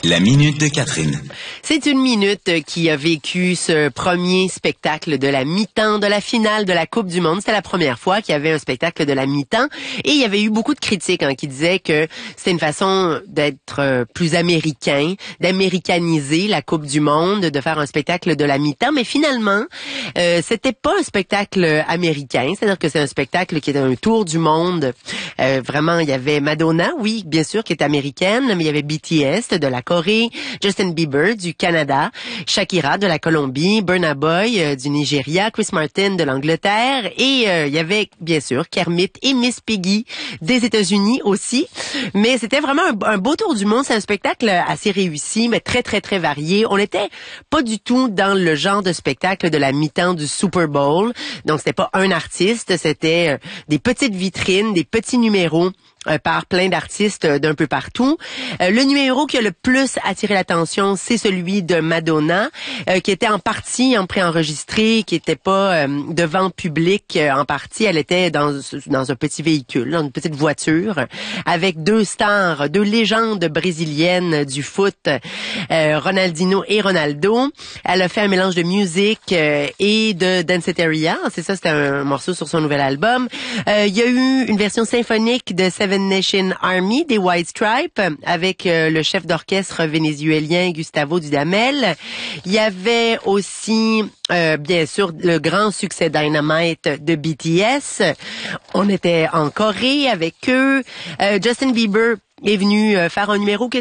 La minute de Catherine. C'est une minute qui a vécu ce premier spectacle de la mi-temps de la finale de la Coupe du Monde. C'était la première fois qu'il y avait un spectacle de la mi-temps et il y avait eu beaucoup de critiques qui disaient que c'était une façon d'être plus américain, d'américaniser la Coupe du Monde, de faire un spectacle de la mi-temps. Mais finalement, c'était pas un spectacle américain, c'est-à-dire que c'est un spectacle qui était un tour du monde. Vraiment, il y avait Madonna, oui, bien sûr, qui est américaine, mais il y avait BTS de la Corée, Justin Bieber du Canada, Shakira de la Colombie, Burna Boy du Nigeria, Chris Martin de l'Angleterre et il y avait bien sûr Kermit et Miss Piggy des États-Unis aussi. Mais c'était vraiment un beau tour du monde. C'est un spectacle assez réussi, mais très très très varié. On n'était pas du tout dans le genre de spectacle de la mi-temps du Super Bowl. Donc c'était pas un artiste, c'était des petites vitrines, des petits numéros par plein d'artistes d'un peu partout. Le numéro qui a le plus attiré l'attention, c'est celui de Madonna, qui était en partie en préenregistré, qui était pas devant public en partie. Elle était dans un petit véhicule, dans une petite voiture, avec deux stars, deux légendes brésiliennes du foot, Ronaldinho et Ronaldo. Elle a fait un mélange de musique et de Danceteria. C'est ça, c'était un morceau sur son nouvel album. Il y a eu une version symphonique de Seven Nation Army des White Stripes avec le chef d'orchestre vénézuélien Gustavo Dudamel. Il y avait aussi bien sûr le grand succès Dynamite de BTS. On était en Corée avec eux. Justin Bieber est venu faire un numéro qui